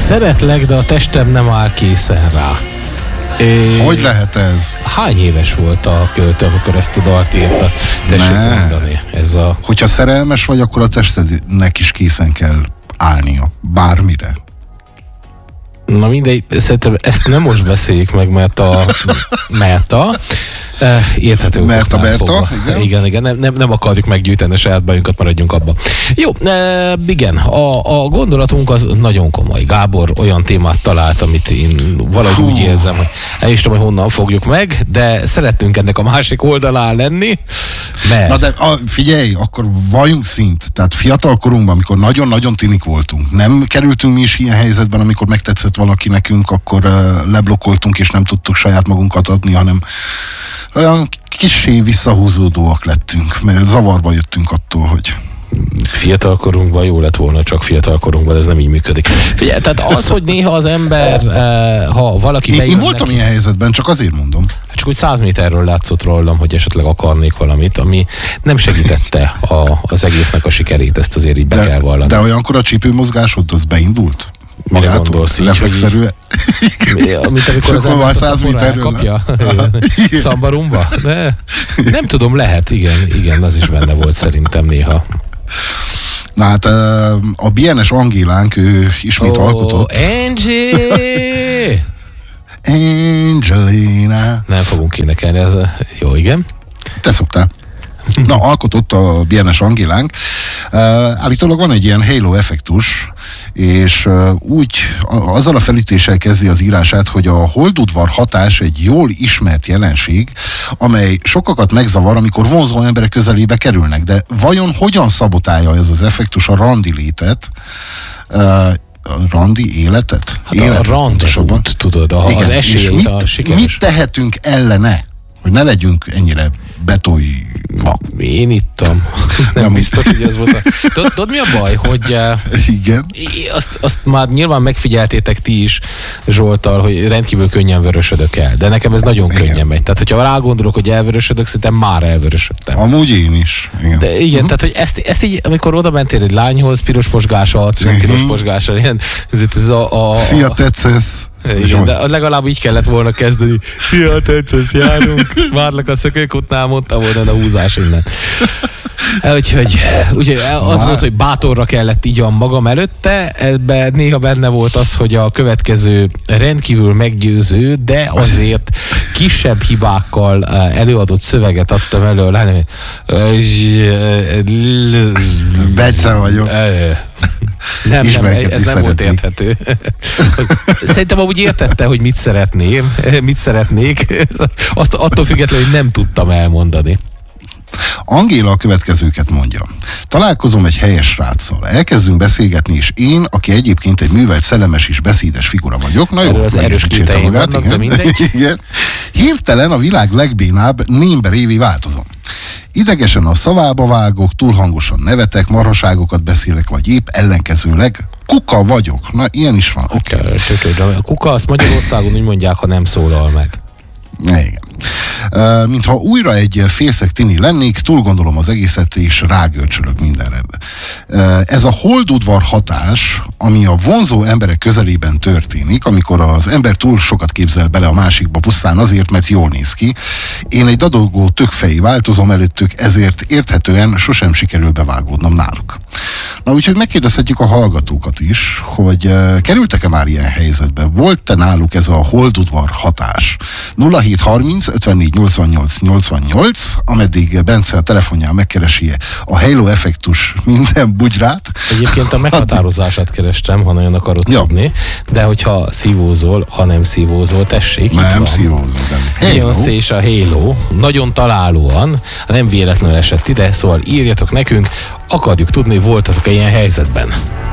Szeretlek, de a testem nem áll készen rá. Hogy lehet ez? Hány éves volt a költő, amikor ezt a dalt írta? Tessék mondani. Hogyha szerelmes vagy, akkor a testednek is készen kell állnia. Bármire. Na mindegy, szerintem ezt nem most beszéljük meg, mert a érthető. Mert a Berta, igen, nem akarjuk meggyűjteni a saját bajunkat, maradjunk abban. Jó, igen, a gondolatunk az nagyon komoly. Gábor olyan témát talált, amit én valahogy úgy érzem, hogy el is tudom, hogy honnan fogjuk meg, de szeretnünk ennek a másik oldalán lenni. Mert... Na de figyelj, akkor valljunk szint. Tehát fiatal korunkban, amikor nagyon-nagyon tinik voltunk, nem kerültünk mi is ilyen helyzetben, amikor megtetszett valaki nekünk, akkor leblokkoltunk, és nem tudtuk saját magunkat adni, hanem olyan kissé visszahúzódóak lettünk, mert zavarba jöttünk attól, hogy... Fiatalkorunkban jó lett volna, csak fiatalkorunkban ez nem így működik. Figyelj, tehát az, hogy néha az ember, ha valaki Én voltam ilyen helyzetben, csak azért mondom. Csak úgy 100 méterről látszott rólam, hogy esetleg akarnék valamit, ami nem segítette az egésznek a sikerét, ezt azért így be kell vallani. De olyankor a csípőmozgásod, az beindult? Magától, reflexzerűen? Mint amikor az ember a szaporra elkapja szambarumba? Nem tudom, lehet, igen, az is benne volt szerintem néha. Na hát a BNS Angélánk, ő ismét alkotott. Angelina. Nem fogunk énekelni, ez jó, igen. Te szoktál. Na, alkotott a BNS Angélánk. Állítólag van egy ilyen halo effektus, és úgy azzal a felütéssel kezdi az írását, hogy a holdudvar hatás egy jól ismert jelenség, amely sokakat megzavar, amikor vonzó emberek közelébe kerülnek. De vajon hogyan szabotálja ez az effektus a randi létet? A randi életet? Hát a randisabbat, tudod, az esélyt, a sikeres. Mit tehetünk ellene? Hogy ne legyünk ennyire betolva. Én ittam. Nem biztos, hogy ez volt Tudod, mi a baj, hogy... Igen. Azt már nyilván megfigyeltétek ti is Zsolttal, hogy rendkívül könnyen vörösödök el. De nekem ez nagyon könnyen megy. Tehát, hogyha rá gondolok, hogy elvörösödök, szerintem már elvörösödtem. Amúgy én is. Igen. De igen, tehát, hogy ezt így, amikor oda mentél egy lányhoz, piros posgással, piros posgással, ilyen, ez a... Szia, tetszesz! Igen, de legalább így kellett volna kezdeni. Szia, tetszesz, járunk. Várlak a szökőkútnál, mondta volna a húzás innen. Úgyhogy az volt, hogy bátorra kellett így magam előtte, ebben néha benne volt az, hogy a következő rendkívül meggyőző, de azért kisebb hibákkal előadott szöveget adtam elő a lányom. Becse vagyok. Nem, ez nem volt érthető. Szerintem amúgy értette, hogy mit szeretnék. Attól függetlenül, hogy nem tudtam elmondani. Angéla a következőket mondja. Találkozom egy helyes sráccal. Elkezdünk beszélgetni, és én, aki egyébként egy művelt, szellemes és beszédes figura vagyok. Na jó, az erős kételjeim vannak, de mindegy. Igen. Hirtelen a világ legbénább némberévé változom. Idegesen a szavába vágok, túl hangosan nevetek, marhaságokat beszélek, vagy épp ellenkezőleg kuka vagyok. Na, ilyen is van. Okay. A kuka, azt Magyarországon úgy mondják, ha nem szólal meg. Igen. Mintha újra egy félszeg tini lennék, túl gondolom az egészet, és rágörcsölök mindenre. Ez a holdudvar hatás, ami a vonzó emberek közelében történik, amikor az ember túl sokat képzel bele a másikba pusztán azért, mert jól néz ki. Én egy dadogó tökfejé változom előttük, ezért érthetően sosem sikerül bevágódnom náluk. Na úgyhogy megkérdezhetjük a hallgatókat is, hogy kerültek-e már ilyen helyzetbe? Volt-e náluk ez a holdudvar hatás? 0730 54 88 88, ameddig Bence a telefonján megkeresi a halo effektus minden bugyrát. Egyébként a meghatározását kerestem, ha nagyon akarod tudni, de hogyha szívózol, ha nem szívózol, tessék. Nem szívózol. Beyoncé és a Halo nagyon találóan, nem véletlenül esett ide, szóval írjatok nekünk, akarjuk tudni, voltatok-e ilyen helyzetben.